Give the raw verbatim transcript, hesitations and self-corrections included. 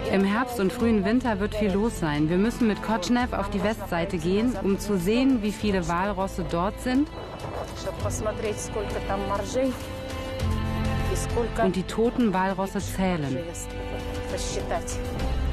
Im Herbst und frühen Winter wird viel los sein. Wir müssen mit Kotschnev auf die Westseite gehen, um zu sehen, wie viele Walrosse dort sind und die toten Walrosse zählen.